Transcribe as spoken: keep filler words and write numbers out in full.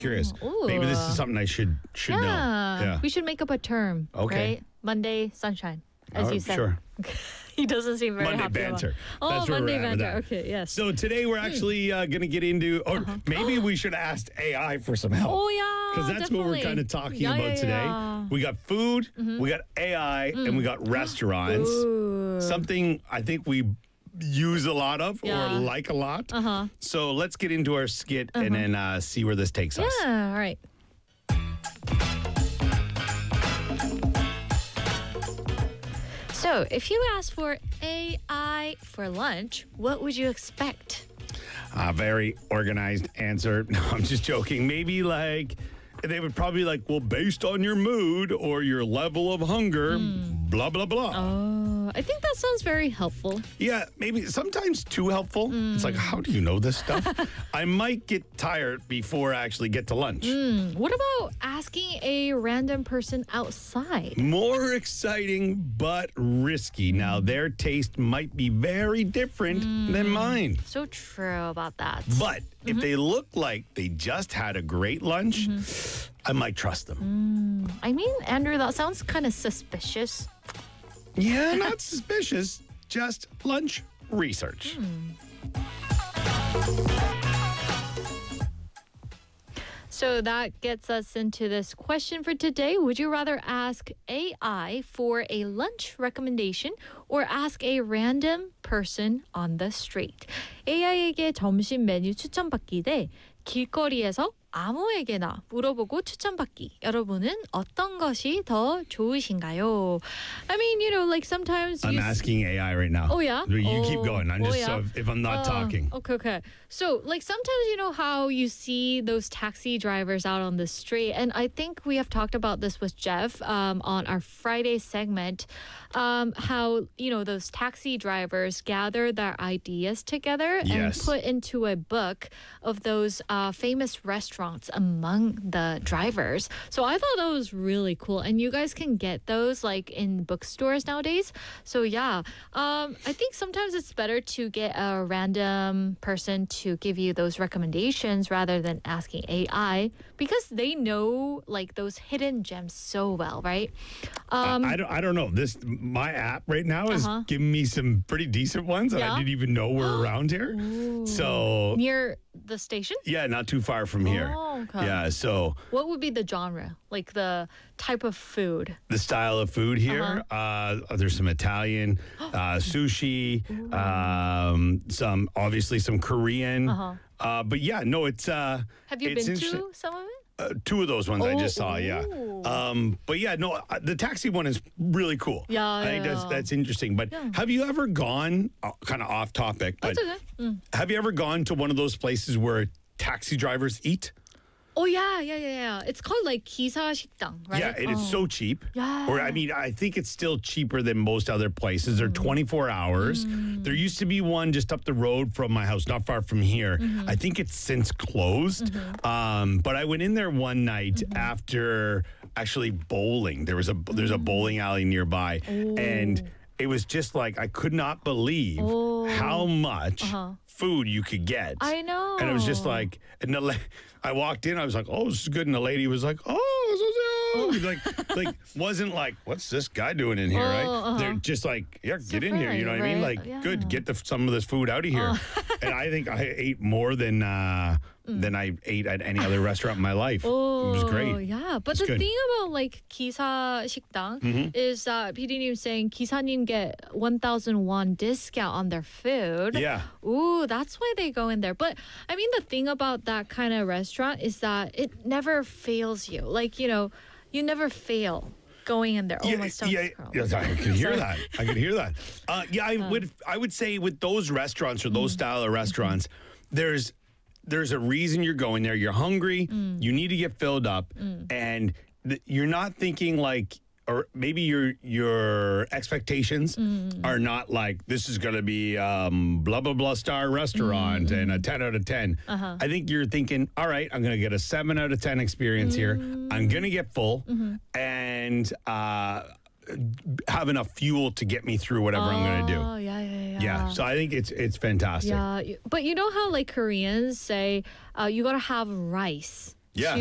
Curious. Ooh. Maybe this is something I should should know. Yeah. Yeah. We should make up a term. Okay. Right? Monday sunshine, as Oh, you said. sure. He doesn't seem very Monday happy about- banter. Oh, That's where Monday we're at with banter. that. Okay, yes. So today we're actually uh, going to get into, or maybe we should ask A I for some help. oh yeah, Because that's what we're kind of talking Yeah, about yeah, today. yeah. We got food, we got A I, and we got restaurants. Ooh. Something I think we use a lot of Yeah. or like a lot. Uh-huh. So let's get into our skit and then uh, see where this takes us. Yeah, all right. So, if you asked for A I for lunch, what would you expect? A very organized answer. No, I'm just joking. Maybe like they would probably like, well, based on your mood or your level of hunger, blah blah blah. Oh, I think that sounds very helpful. Yeah, maybe sometimes too helpful. It's like, how do you know this stuff? I might get tired before I actually get to lunch. What about asking a random person outside? More exciting but risky. Now, their taste might be very different than mine. So true about that. But if they look like they just had a great lunch, I might trust them. I mean, Andrew, that sounds kind of suspicious. Yeah, not suspicious, just lunch research. So that gets us into this question for today. Would you rather ask A I for a lunch recommendation or ask a random person on the street? 에이아이에게 점심 메뉴 추천받기 대 길거리에서 아무에게나 물어보고 추천받기. 여러분은 어떤 것이 더 좋으신가요? I mean, you know, like sometimes I'm you asking A I right now. Oh, yeah? You keep Oh, going. I'm oh, just yeah? so if I'm not Uh, talking. Okay, okay. So, like, sometimes you know how you see those taxi drivers out on the street, and I think we have talked about this with Jeff um, on our Friday segment. Um, how you know those taxi drivers gather their ideas together and Yes. put into a book of those uh, famous restaurants among the drivers. So I thought that was really cool, and you guys can get those like in bookstores nowadays. So yeah, um, I think sometimes it's better to get a random person to give you those recommendations rather than asking A I because they know like those hidden gems so well, right? Um, I don't. I don't know. This my app right now is Uh-huh. giving me some pretty decent ones that Yeah? I didn't even know were around here. So near the station? yeah, not too far from here. Oh, okay. Yeah. So What would be the genre? Like the type of food? the style of food here. uh there's some Italian, uh, sushi, um, some obviously some Korean. Uh-huh. Uh, but yeah, no, it's. Uh, Have you it's been interesting. to some of it? Uh, two of those ones I Oh, just saw, yeah. ooh. Um, but yeah, no, uh, the taxi one is really cool. Yeah, I think yeah, that's yeah. that's interesting. But have you ever gone, uh, kind of off topic, but That's okay. Mm. have you ever gone to one of those places where taxi drivers eat? Oh yeah, yeah, yeah, yeah. It's called like 기사 식당, right? Yeah, and it's Oh. so cheap. Yeah. Or I mean, I think it's still cheaper than most other places. They're Mm. twenty-four hours. There used to be one just up the road from my house, not far from here. Mm-hmm. I think it's since closed. Um, but I went in there one night Mm-hmm. after actually bowling. There was a there's a Mm. bowling alley nearby, and it was just like I could not believe Oh. how much food you could get. I know. And it was just like, and the, la- I walked in, I was like, oh, this is good. And the lady was like, oh, this is like, like, wasn't like, what's this guy doing in here, Oh, right? uh-huh. They're just like, yeah, get in here. You know what friendly, I mean? right? Like, Yeah. good, get the, some of this food out of here. And I think I ate more than, uh, than I ate at any other restaurant in my life. Oh, it was great. Yeah, but It's the good. thing about like 기사 식당 is that 피디님 saying 기사님 get one thousand won discount on their food. Yeah. Ooh, that's why they go in there. But I mean, the thing about that kind of restaurant is that it never fails you. Like, you know, you never fail going in there. Oh, my stomach's yeah, growling. yes, I can hear that. I can hear that. Uh, yeah, I would. I would say with those restaurants or those style of restaurants, there's there's a reason you're going there. You're hungry. You need to get filled up, and th- you're not thinking like. Or maybe your your expectations are not like this is going to be um, blah blah blah star restaurant and a ten out of ten. I think you're thinking, all right, I'm going to get a seven out of ten experience here. I'm going to get full and uh, have enough fuel to get me through whatever I'm going to do. Oh, yeah, yeah, yeah. Yeah, so I think it's it's fantastic. Yeah, you- but you know how like Koreans say uh, you gotta have rice Yeah.